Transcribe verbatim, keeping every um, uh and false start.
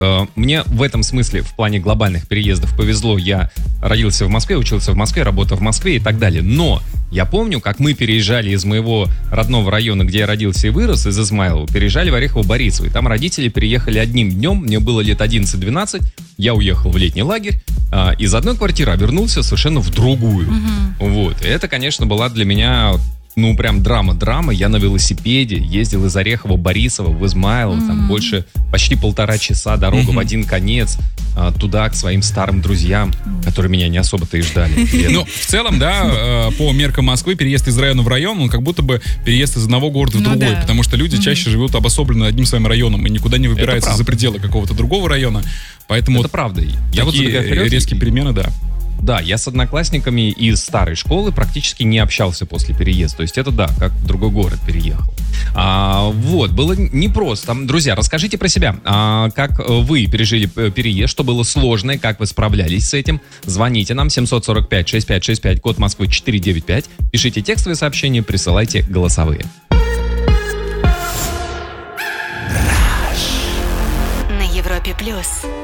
Мне в этом смысле, в плане глобальных переездов повезло. Я родился в Москве, учился в Москве, работал в Москве и так далее. Но я помню, как мы переезжали из моего родного района, где я родился и вырос, из Измайлова, переезжали в Орехово-Борисово. И там родители переехали одним днем. Мне было лет одиннадцать-двенадцать. Я уехал в летний лагерь. Из одной квартиры, а вернулся совершенно в другую. Угу. Вот. И это, конечно, была для меня... Ну, прям драма-драма. Я на велосипеде ездил из Орехова-Борисова в Измайлово. Mm-hmm. Там больше, почти полтора часа дорога mm-hmm. в один конец а, туда, к своим старым друзьям, mm-hmm. которые меня не особо-то и ждали. Ну, в целом, да, по меркам Москвы, переезд из района в район, он как будто бы переезд из одного города в другой, потому что люди чаще живут обособленно одним своим районом и никуда не выбираются за пределы какого-то другого района. Поэтому это правда. Я вот резкие перемены, да. Да, я с одноклассниками из старой школы практически не общался после переезда. То есть это, да, как в другой город переехал. А, вот, было непросто. Друзья, расскажите про себя. А, как вы пережили переезд, что было сложное, как вы справлялись с этим. Звоните нам семь сорок пять шестьдесят пять шестьдесят пять, код Москвы четыре девять пять. Пишите текстовые сообщения, присылайте голосовые. На Европе Плюс.